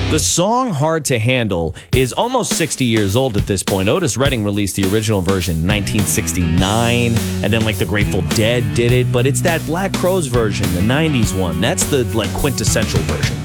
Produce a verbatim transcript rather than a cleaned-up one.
The song Hard to Handle is almost sixty years old at this point. Otis Redding released the original version in nineteen sixty-nine, and then like the Grateful Dead did it, but it's that Black Crowes version, the nineties one. That's the like quintessential version.